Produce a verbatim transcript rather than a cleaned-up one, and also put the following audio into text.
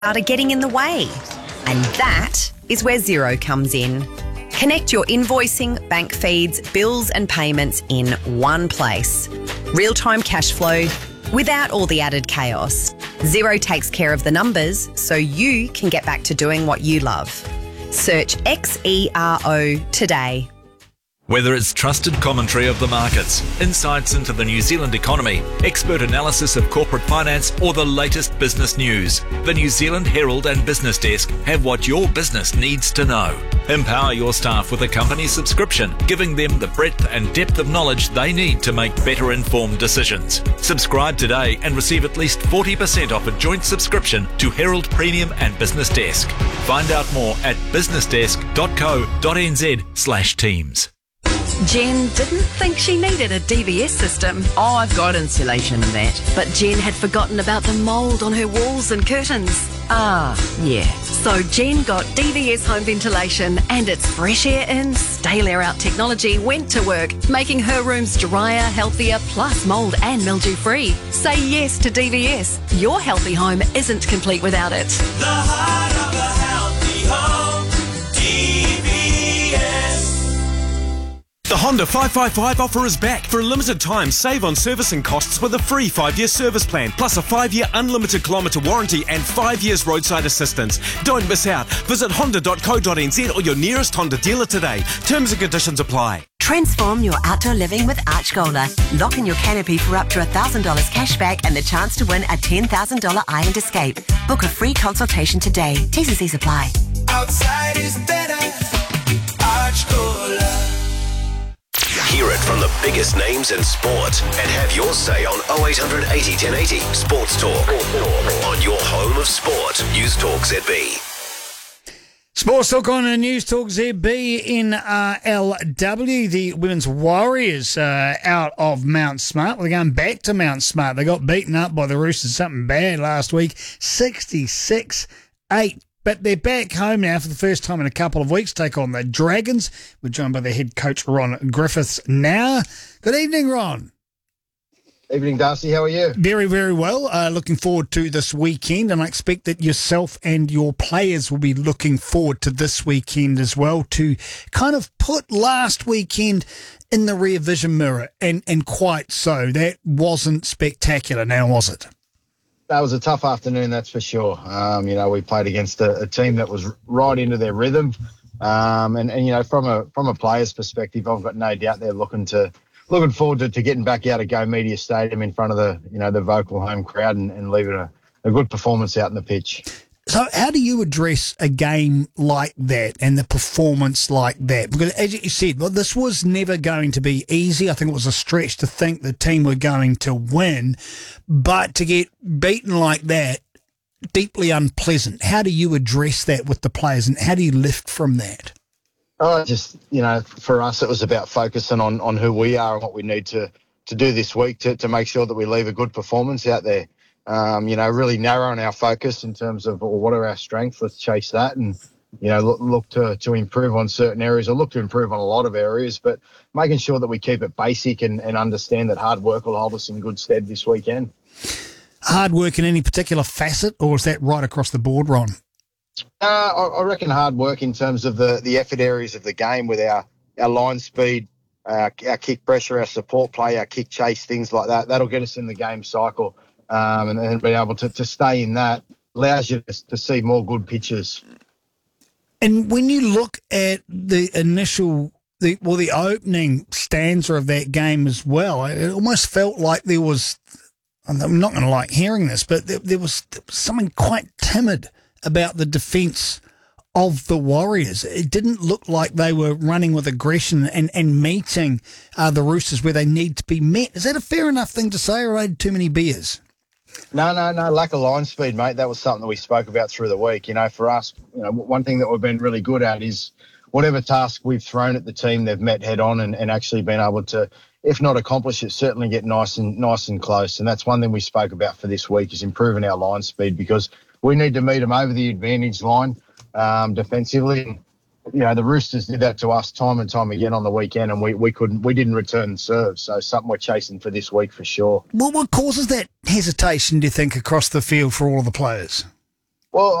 are getting in the way. And that is where Xero comes in. Connect your invoicing, bank feeds, bills and payments in one place. Real-time cash flow without all the added chaos. Xero takes care of the numbers so you can get back to doing what you love. Search X E R O today. Whether it's trusted commentary of the markets, insights into the New Zealand economy, expert analysis of corporate finance, or the latest business news, the New Zealand Herald and Business Desk have what your business needs to know. Empower your staff with a company subscription, giving them the breadth and depth of knowledge they need to make better informed decisions. Subscribe today and receive at least forty percent off a joint subscription to Herald Premium and Business Desk. Find out more at businessdesk.co.nz slash teams. Jen didn't think she needed a D V S system. Oh, I've got insulation and that. But Jen had forgotten about the mould on her walls and curtains. Ah, yeah. So Jen got D V S home ventilation, and its fresh air in, stale air out technology went to work, making her rooms drier, healthier, plus mould and mildew free. Say yes to D V S. Your healthy home isn't complete without it. The heart of a healthy home, D V S. The Honda five five five offer is back. For a limited time, save on servicing costs with a free five-year service plan, plus a five-year unlimited kilometre warranty and five years roadside assistance. Don't miss out. Visit honda dot co dot n z or your nearest Honda dealer today. Terms and conditions apply. Transform your outdoor living with Archgola. Lock in your canopy for up to one thousand dollars cash back and the chance to win a ten thousand dollars Island Escape. Book a free consultation today. T's and C's apply. Outside is better. Archgola. Hear it from the biggest names in sport and have your say on oh eight hundred eighty ten eighty Sports Talk on your home of sport. News Talk Z B. Sports Talk on a News Talk Z B in R L W. The Women's Warriors uh, out of Mount Smart. Well, they're going back to Mount Smart. They got beaten up by the Roosters, something bad last week, sixty-six eight. But they're back home now for the first time in a couple of weeks, take on the Dragons. We're joined by their head coach, Ron Griffiths, now. Good evening, Ron. Evening, Darcy. How are you? Very, very well. Uh, looking forward to this weekend, and I expect that yourself and your players will be looking forward to this weekend as well, to kind of put last weekend in the rear vision mirror, and, and quite so. That wasn't spectacular now, was it? That was a tough afternoon, that's for sure. Um, you know, we played against a, a team that was right into their rhythm. Um, and, and, you know, from a from a player's perspective, I've got no doubt they're looking to looking forward to, to getting back out of Go Media Stadium in front of the, you know, the vocal home crowd and, and leaving a, a good performance out in the pitch. So how do you address a game like that and the performance like that? Because as you said, well, this was never going to be easy. I think it was a stretch to think the team were going to win, but to get beaten like that, deeply unpleasant. How do you address that with the players, and how do you lift from that? Oh, just, you know, for us, it was about focusing on, on who we are and what we need to, to do this week to, to make sure that we leave a good performance out there. Um, you know, really narrowing our focus in terms of, well, what are our strengths? Let's chase that and, you know, look, look to, to improve on certain areas, or look to improve on a lot of areas, but making sure that we keep it basic and, and understand that hard work will hold us in good stead this weekend. Hard work in any particular facet, or is that right across the board, Ron? Uh, I, I reckon hard work in terms of the, the effort areas of the game with our, our line speed, uh, our kick pressure, our support play, our kick chase, things like that. That'll get us in the game cycle. Um, and then being able to, to stay in that allows you to, to see more good pitches. And when you look at the initial, the well, the opening stanza of that game as well, it almost felt like there was, I'm not going to like hearing this, but there, there, was, there was something quite timid about the defence of the Warriors. It didn't look like they were running with aggression and, and meeting uh, the Roosters where they need to be met. Is that a fair enough thing to say, or I had too many beers? No, no, no, lack of line speed, mate. That was something that we spoke about through the week. You know, for us, you know, one thing that we've been really good at is whatever task we've thrown at the team, they've met head on and, and actually been able to, if not accomplish it, certainly get nice and nice and close. And that's one thing we spoke about for this week, is improving our line speed, because we need to meet them over the advantage line um, defensively. You know, the Roosters did that to us time and time again on the weekend, and we, we couldn't, we didn't return serves. So something we're chasing for this week for sure. Well, what causes that hesitation, do you think, across the field for all of the players? Well,